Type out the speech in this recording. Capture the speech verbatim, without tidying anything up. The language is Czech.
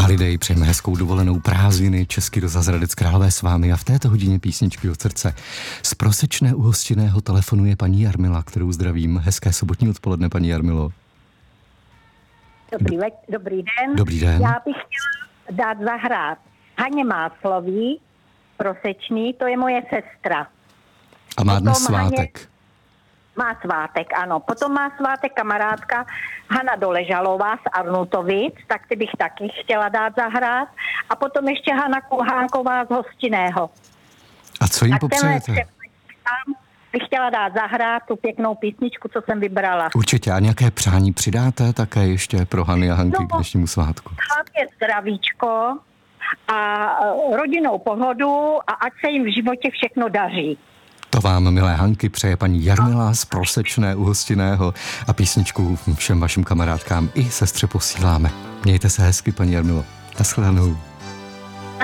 Holiday, přejeme hezkou dovolenou, prázdniny, Český rozhlas Hradec Králové s vámi a v této hodině písničky od srdce. Z prosečné u hostinného telefonuje paní Jarmila, kterou zdravím. Hezké sobotní odpoledne, paní Jarmilo. Dobrý, ve- dobrý den. Dobrý den. Já bych chtěla dát zahrát Haně Máclový, prosečný, to je moje sestra. A má dnes Potom Haně- svátek. Má svátek, ano. Potom má svátek kamarádka Hana Doležalová z Arnutovic, tak ty bych taky chtěla dát zahrát. A potom ještě Hana Kulhánková z Hostinného. A co jim Tak tenhle popřejete? tam bych chtěla dát zahrát tu pěknou písničku, co jsem vybrala. Určitě. A nějaké přání přidáte také ještě pro Hany a Hanky No. k dnešnímu svátku? Hlavně zdravíčko a e, rodinnou pohodu a ať se jim v životě všechno daří. To vám, milé Hanky, přeje paní Jarmila z prosečné u hostinného a písničku všem vašim kamarádkám i sestře posíláme. Mějte se hezky, paní Jarmilo. Naschledanou.